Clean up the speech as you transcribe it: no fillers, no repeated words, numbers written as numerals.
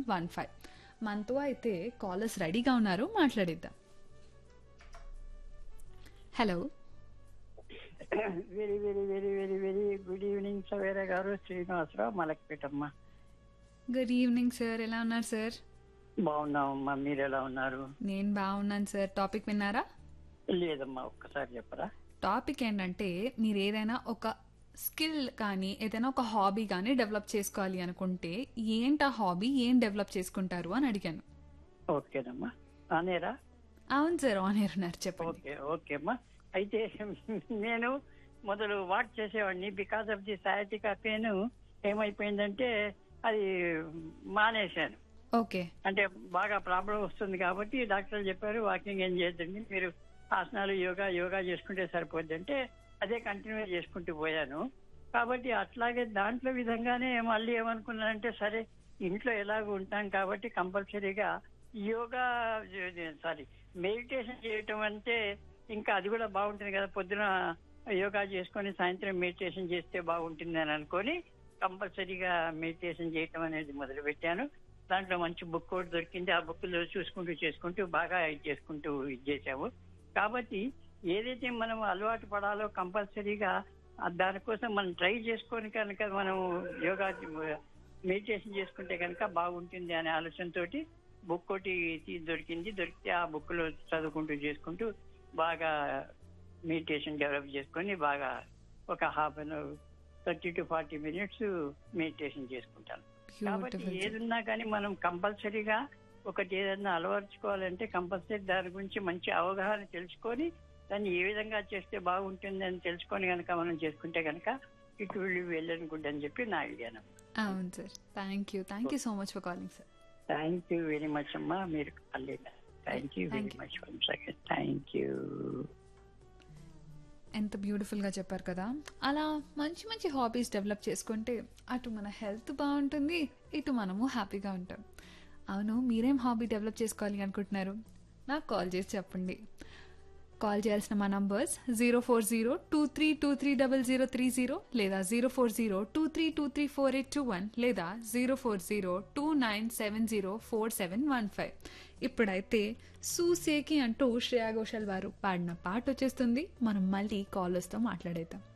4715. మనతో అయితే కాలర్స్ రెడీగా ఉన్నారు, మాట్లాడిద్దాం. Hello, very very very very very good evening Savera గారు. శ్రీనివాసరావు మలక్పేటమ్మ. గుడ్ ఈవినింగ్ సార్, ఎలా ఉన్నారు సార్? బాగున్నామమ్మా, మీరు ఎలా ఉన్నారు? నేను బాగున్నాను సార్. టాపిక్ విన్నారా? లేదమ్మా, ఒక్కసారి చెప్పరా. టాపిక్ ఏంటంటే, మీరు ఏదైనా ఒక స్కిల్ కానీ ఏదైనా ఒక హాబీ కానీ డెవలప్ చేసుకోవాలి అనుకుంటే ఏంటి ఆ హాబీ, ఏం డెవలప్ చేసుకుంటారు అని అడిగాను. ఓకేనమ్మా, అనేరా. అవును సార్, ఆన్ ఎయిర్ ఉన్నారు, చెప్పండి. ఓకే ఓకే అమ్మా. అయితే నేను మొదలు వాక్ చేసేవాడిని. Because of the sciatica pain ఏమైపోయిందంటే అది మానేశాను. ఓకే. అంటే బాగా ప్రాబ్లం వస్తుంది కాబట్టి డాక్టర్లు చెప్పారు వాకింగ్ ఏం చేయొద్దండి, మీరు ఆసనాలు యోగా చేసుకుంటే సరిపోద్ది అంటే అదే కంటిన్యూ చేసుకుంటూ పోయాను. కాబట్టి అట్లాగే దాంట్లో విధంగానే మళ్ళీ ఏమనుకున్నానంటే సరే ఇంట్లో ఎలాగో ఉంటాం కాబట్టి కంపల్సరీగా యోగా మెడిటేషన్ చేయటం అంటే ఇంకా అది కూడా బాగుంటుంది కదా. పొద్దున యోగా చేసుకొని సాయంత్రం మెడిటేషన్ చేస్తే బాగుంటుంది అని అనుకొని కంపల్సరీగా మెడిటేషన్ చేయటం అనేది మొదలు పెట్టాను. దాంట్లో మంచి బుక్ ఒకటి దొరికింది. ఆ బుక్ లో చేసుకుంటూ బాగా ఇది చేసాము. కాబట్టి ఏదైతే మనం అలవాటు పడాలో కంపల్సరీగా దానికోసం మనం ట్రై చేసుకొని కనుక మనం యోగా మెడిటేషన్ చేసుకుంటే కనుక బాగుంటుంది అనే ఆలోచనతోటి బుక్ ఒకటి దొరికితే ఆ బుక్ లో చేసుకుంటూ బాగా మెడిటేషన్ డెవలప్ చేసుకొని బాగా ఒక half an hour 30 to 40 minutes meditation చేసుకుంటాను. కాబట్టి ఏదున్నా కానీ మనం కంపల్సరీగా ఒకటి ఏదన్నా అలవర్చుకోవాలంటే కంపల్సరీ దాని గురించి మంచి అవగాహన తెలుసుకొని దాన్ని ఏ విధంగా చేస్తే బాగుంటుంది అని తెలుసుకొని కనుక మనం చేసుకుంటే కనుక ఇట్ విల్ వెళ్ళను గుడ్ అని చెప్పి నా ఐడియా. అవును sir, thank you so much for calling sir. Thank you very much అమ్మా, మీరు thank you very much once again. Thank you. ఎంత బ్యూటిఫుల్గా చెప్పారు కదా. అలా మంచి మంచి హాబీస్ డెవలప్ చేసుకుంటే అటు మన హెల్త్ బాగుంటుంది, ఇటు మనము హ్యాపీగా ఉంటాం. అవును, మీరేం హాబీ డెవలప్ చేసుకోవాలి అనుకుంటున్నారు? నాకు కాల్ చేసి చెప్పండి. కాల్ చేయాల్సిన మా నంబర్స్ 04023230030 లేదా 04023234821 లేదా 04029704715. ఇప్పుడైతే సూసేకి అంటూ శ్రేయా ఘోషాల్ వారు పాడిన పాట వచ్చేస్తుంది. మనం మళ్ళీ కాలర్స్తో మాట్లాడేద్దాం.